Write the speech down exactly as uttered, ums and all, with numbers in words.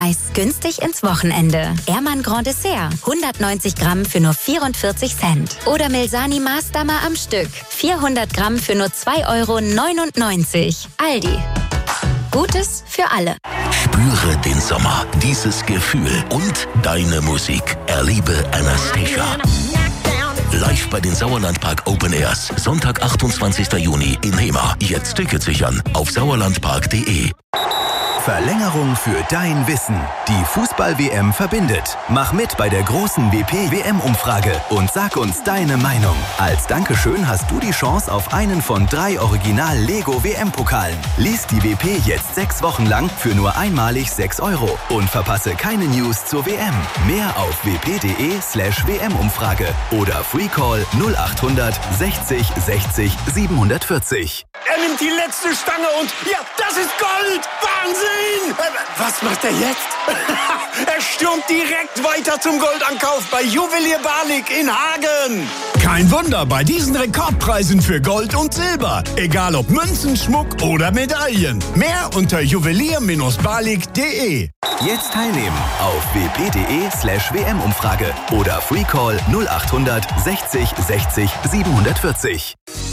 Eis günstig ins Wochenende. Ermann Grand Dessert, hundertneunzig Gramm für nur vierundvierzig Cent. Oder Milsani Maßdammer am Stück, vierhundert Gramm für nur zwei Euro neunundneunzig. Aldi. Gutes für alle. Spüre den Sommer, dieses Gefühl und deine Musik. Erlebe Anastacia. Live bei den Sauerlandpark Open Airs. Sonntag, achtundzwanzigster Juni in Hema. Jetzt Tickets sichern auf sauerlandpark punkt de. Verlängerung für dein Wissen. Die Fußball-W M verbindet. Mach mit bei der großen W P-W M-Umfrage und sag uns deine Meinung. Als Dankeschön hast du die Chance auf einen von drei Original-Lego-W M-Pokalen. Lies die W P jetzt sechs Wochen lang für nur einmalig sechs Euro und verpasse keine News zur W M. Mehr auf w p punkt de slash W M-Umfrage oder Freecall null achthundert sechzig sechzig siebenhundertvierzig. Er nimmt die letzte Stange und ja, das ist Gold! Wahnsinn! Was macht er jetzt? Er stürmt direkt weiter zum Goldankauf bei Juwelier Barlik in Hagen. Kein Wunder bei diesen Rekordpreisen für Gold und Silber. Egal ob Münzen, Schmuck oder Medaillen. Mehr unter juwelier Barlik punkt de. Jetzt teilnehmen auf w p punkt de slash W M-Umfrage oder Freecall null achthundert sechzig sechzig siebenhundertvierzig.